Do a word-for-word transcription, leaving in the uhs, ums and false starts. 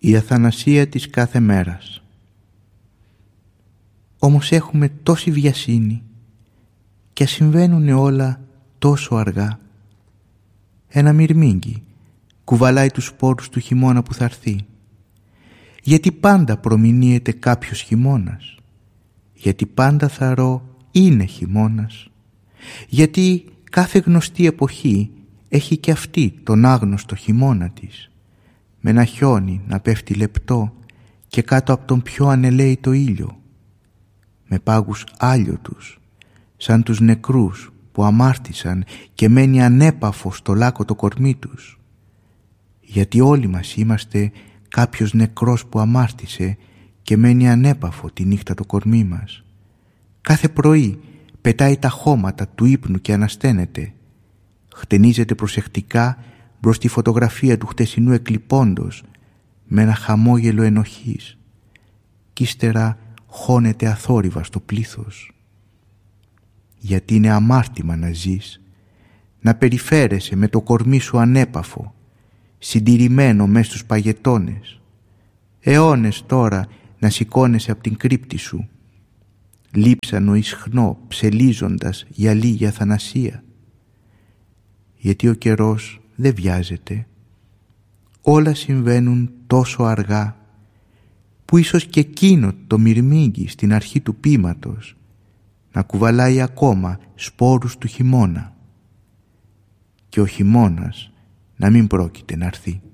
η αθανασία της κάθε μέρας. Όμως έχουμε τόση βιασύνη και συμβαίνουν όλα τόσο αργά. Ένα μυρμήγκι κουβαλάει τους σπόρους του χειμώνα που θα έρθει. Γιατί πάντα προμηνύεται κάποιος χειμώνας. Γιατί πάντα θαρώ είναι χειμώνας. Γιατί κάθε γνωστή εποχή έχει και αυτή τον άγνωστο χειμώνα της, με ένα χιόνι να πέφτει λεπτό και κάτω από τον πιο ανελαίητο ήλιο, με πάγους άλιωτους σαν τους νεκρούς που αμάρτησαν και μένει ανέπαφο στο λάκκο το κορμί τους. Γιατί όλοι μας είμαστε κάποιος νεκρός που αμάρτησε και μένει ανέπαφο τη νύχτα το κορμί μας. Κάθε πρωί πετάει τα χώματα του ύπνου και ανασταίνεται. Χτενίζεται προσεκτικά μπρος τη φωτογραφία του χτεσινού εκλειπώντος με ένα χαμόγελο ενοχής κι ύστερα χώνεται αθόρυβα στο πλήθος. Γιατί είναι αμάρτημα να ζεις, να περιφέρεσαι με το κορμί σου ανέπαφο, συντηρημένο μες στους παγετώνες, αιώνες τώρα να σηκώνεσαι από την κρύπτη σου, λείψανο ισχνό ψελίζοντας για λίγη αθανασία. Γιατί ο καιρός δεν βιάζεται, όλα συμβαίνουν τόσο αργά που ίσως και εκείνο το μυρμήγκι στην αρχή του πείματος να κουβαλάει ακόμα σπόρους του χειμώνα και ο χειμώνας να μην πρόκειται να έρθει.